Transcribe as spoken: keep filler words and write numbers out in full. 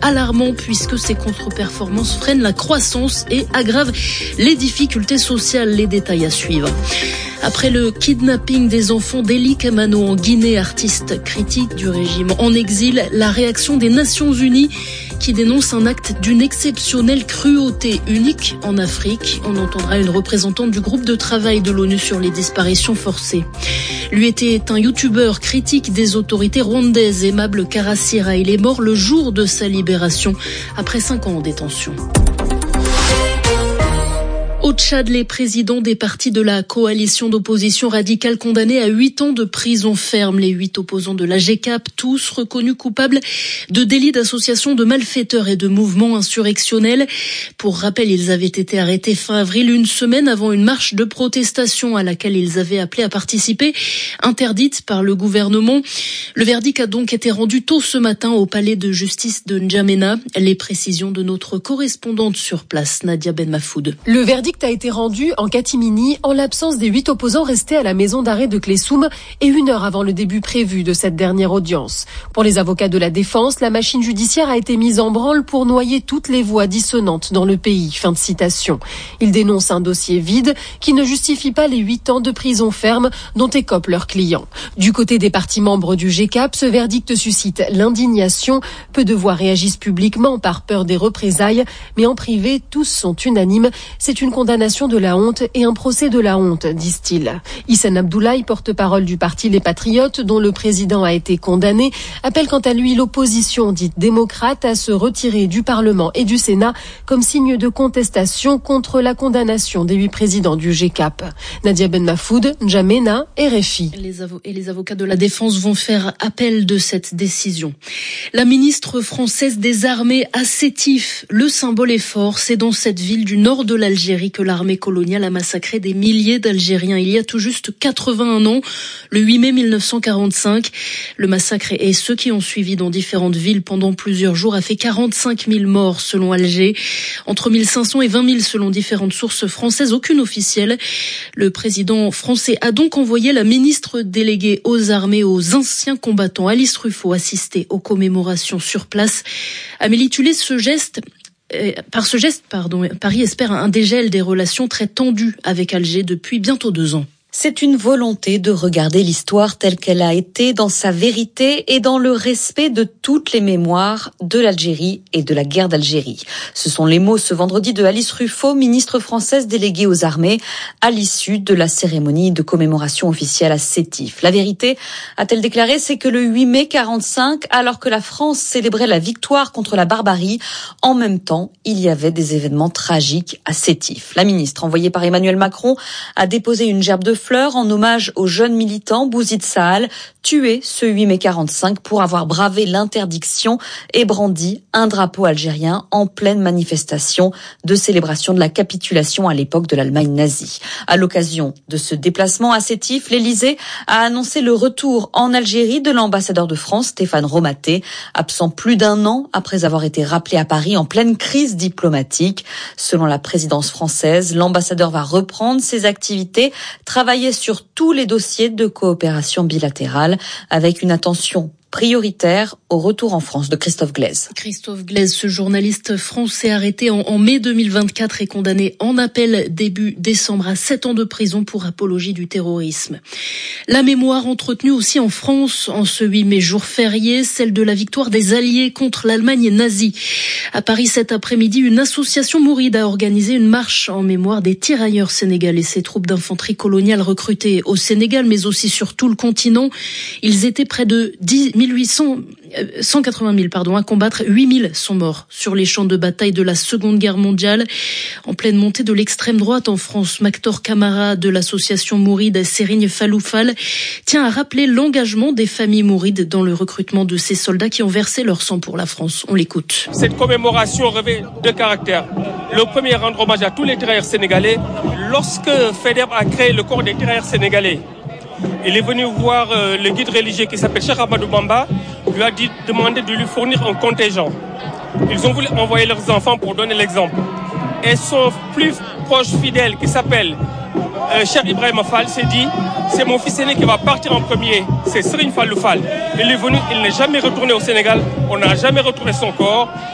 alarmant puisque ces contre-performances freinent la croissance et aggravent les difficultés sociales. Les détails à suivre. Après le kidnapping des enfants d'Elie Kamano en Guinée, artiste critique du régime en exil, la réaction des Nations Unies qui dénonce un acte d'une exceptionnelle cruauté unique en Afrique. On entendra une représentante du groupe de travail de l'ONU sur les disparitions forcées. Lui était un youtubeur critique des autorités rwandaises, Aimable Karasira. Il est mort le jour de sa libération, après cinq ans en détention. Au Tchad, les présidents des partis de la coalition d'opposition radicale condamnés à huit ans de prison ferme. Les huit opposants de la G C A P, tous reconnus coupables de délits d'association de malfaiteurs et de mouvements insurrectionnels. Pour rappel, ils avaient été arrêtés fin avril, une semaine avant une marche de protestation à laquelle ils avaient appelé à participer, interdite par le gouvernement. Le verdict a donc été rendu tôt ce matin au palais de justice de N'Djamena. Les précisions de notre correspondante sur place, Nadia Ben Mafoud. Le verdict a été rendu en catimini en l'absence des huit opposants restés à la maison d'arrêt de Clessoum et une heure avant le début prévu de cette dernière audience. Pour les avocats de la défense, la machine judiciaire a été mise en branle pour noyer toutes les voix dissonantes dans le pays. Fin de citation. Ils dénoncent un dossier vide qui ne justifie pas les huit ans de prison ferme dont écopent leurs clients. Du côté des partis membres du G C A P, ce verdict suscite l'indignation. Peu de voix réagissent publiquement par peur des représailles, mais en privé, tous sont unanimes. C'est une condamnation de la honte et un procès de la honte, disent-ils. Hissène Abdoulaye, porte-parole du parti Les Patriotes, dont le président a été condamné, appelle quant à lui l'opposition dite démocrate à se retirer du Parlement et du Sénat comme signe de contestation contre la condamnation des huit présidents du G C A P. Nadia Ben Mafoud, N'Djamena et R F I. Les avo- et les avocats de la défense vont faire appel de cette décision. La ministre française des armées à Sétif, le symbole est fort, c'est dans cette ville du nord de l'Algérie que l'armée coloniale a massacré des milliers d'Algériens il y a tout juste quatre-vingt-un ans, le huit mai mille neuf cent quarante-cinq. Le massacre et ceux qui ont suivi dans différentes villes pendant plusieurs jours a fait quarante-cinq mille morts selon Alger, entre mille cinq cents et vingt mille selon différentes sources françaises, aucune officielle. Le président français a donc envoyé la ministre déléguée aux armées aux anciens combattants, Alice Ruffo, assister aux commémorations sur place. Amélie Tullet, ce geste... Par ce geste, pardon, Paris espère un dégel des relations très tendues avec Alger depuis bientôt deux ans. C'est une volonté de regarder l'histoire telle qu'elle a été dans sa vérité et dans le respect de toutes les mémoires de l'Algérie et de la guerre d'Algérie. Ce sont les mots ce vendredi de Alice Ruffo, ministre française déléguée aux armées, à l'issue de la cérémonie de commémoration officielle à Sétif. La vérité, a-t-elle déclaré, c'est que le huit mai quarante-cinq, alors que la France célébrait la victoire contre la barbarie, en même temps, il y avait des événements tragiques à Sétif. La ministre, envoyée par Emmanuel Macron, a déposé une gerbe de fleurs en hommage au jeune militant Bouzid Sahal, tué ce huit mai quarante-cinq pour avoir bravé l'interdiction et brandi un drapeau algérien en pleine manifestation de célébration de la capitulation à l'époque de l'Allemagne nazie. À l'occasion de ce déplacement à Sétif, l'Élysée a annoncé le retour en Algérie de l'ambassadeur de France, Stéphane Romaté, absent plus d'un an après avoir été rappelé à Paris en pleine crise diplomatique. Selon la présidence française, l'ambassadeur va reprendre ses activités, travailler sur tous les dossiers de coopération bilatérale avec une attention prioritaire au retour en France de Christophe Glaise. Christophe Glaise, ce journaliste français arrêté en, en mai deux mille vingt-quatre et condamné en appel début décembre à sept ans de prison pour apologie du terrorisme. La mémoire entretenue aussi en France en ce huit mai, jour férié, celle de la victoire des Alliés contre l'Allemagne nazie. À Paris cet après-midi, une association mouride a organisé une marche en mémoire des tirailleurs sénégalais, ces troupes d'infanterie coloniale recrutées au Sénégal, mais aussi sur tout le continent. Ils étaient près de mille huit cents, cent quatre-vingt mille pardon, à combattre. huit mille sont morts sur les champs de bataille de la Seconde Guerre mondiale. En pleine montée de l'extrême droite en France, Mactor Camara de l'association Mouride Serigne Faloufal tient à rappeler l'engagement des familles mourides dans le recrutement de ces soldats qui ont versé leur sang pour la France. On l'écoute. Cette commémoration revêt deux caractères. Le premier, rendre hommage à tous les tirailleurs sénégalais. Lorsque FEDER a créé le corps des tirailleurs sénégalais, il est venu voir euh, le guide religieux qui s'appelle Cheikh Ahmadou Bamba, lui a dit, demandé de lui fournir un contingent. Ils ont voulu envoyer leurs enfants pour donner l'exemple. Et son plus proche fidèle qui s'appelle euh, Cheikh Ibrahima Fall s'est dit, c'est mon fils aîné qui va partir en premier, c'est Serigne Fallou Fall. Il est venu, il n'est jamais retourné au Sénégal, on n'a jamais retrouvé son corps.